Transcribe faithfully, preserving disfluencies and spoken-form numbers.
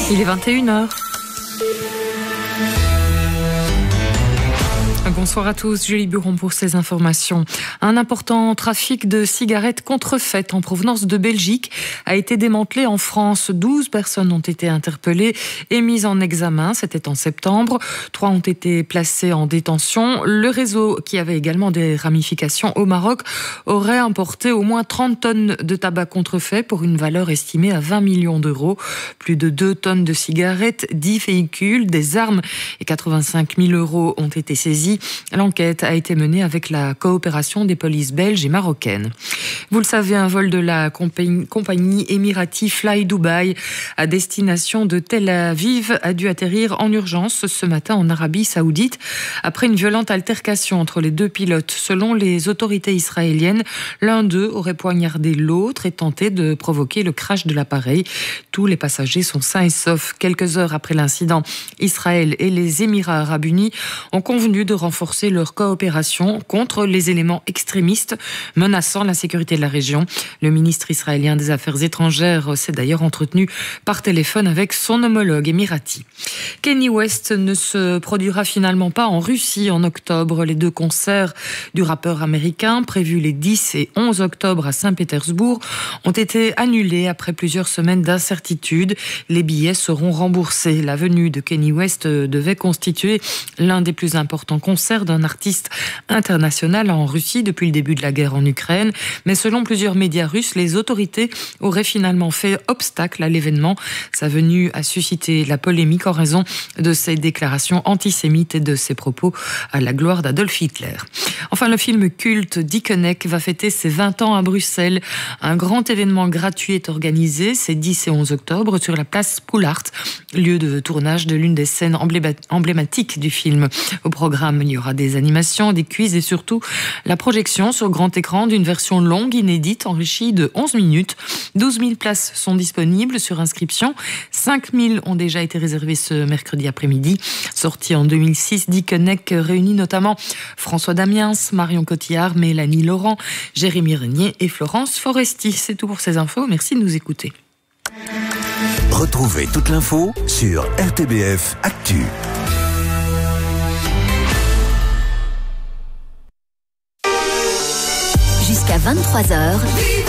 Il est vingt et une heures. Bonsoir à tous, Julie Buron pour ces informations. Un important trafic de cigarettes contrefaites en provenance de Belgique a été démantelé en France. douze personnes ont été interpellées et mises en examen. C'était en septembre. Trois ont été placées en détention. Le réseau, qui avait également des ramifications au Maroc, aurait importé au moins trente tonnes de tabac contrefait pour une valeur estimée à vingt millions d'euros. Plus de deux tonnes de cigarettes, dix véhicules, des armes et quatre-vingt-cinq mille euros ont été saisis. L'enquête a été menée avec la coopération des polices belges et marocaines. Vous le savez, un vol de la compagnie, compagnie Emirati Fly Dubai à destination de Tel Aviv a dû atterrir en urgence ce matin en Arabie Saoudite après une violente altercation entre les deux pilotes. Selon les autorités israéliennes, l'un d'eux aurait poignardé l'autre et tenté de provoquer le crash de l'appareil. Tous les passagers sont sains et saufs. Quelques heures après l'incident, Israël et les Émirats arabes unis ont convenu de renforcer leur coopération contre les éléments extrémistes menaçant la sécurité de la région. Le ministre israélien des Affaires étrangères s'est d'ailleurs entretenu par téléphone avec son homologue émirati. Kanye West ne se produira finalement pas en Russie en octobre. Les deux concerts du rappeur américain, prévus les dix et onze octobre à Saint-Pétersbourg, ont été annulés après plusieurs semaines d'incertitude. Les billets seront remboursés. La venue de Kanye West devait constituer l'un des plus importants concerts d'un artiste international en Russie depuis le début de la guerre en Ukraine. Mais selon plusieurs médias russes, les autorités auraient finalement fait obstacle à l'événement. Sa venue a suscité la polémique en raison de ses déclarations antisémites et de ses propos à la gloire d'Adolf Hitler. Enfin, le film culte Dickeneck va fêter ses vingt ans à Bruxelles. Un grand événement gratuit est organisé ces dix et onze octobre sur la place Poulart, lieu de tournage de l'une des scènes emblématiques du film. Au programme, il y aura des animations, des quiz et surtout la projection sur grand écran d'une version longue, inédite, enrichie de onze minutes. douze mille places sont disponibles sur inscription. cinq mille ont déjà été réservées ce mercredi après-midi. Sorti en deux mille six, Dickeneck réunit notamment François Damiens, Marion Cotillard, Mélanie Laurent, Jérémy Régnier et Florence Foresti. C'est tout pour ces infos. Merci de nous écouter. Retrouvez toute l'info sur R T B F Actu. Jusqu'à vingt-trois heures.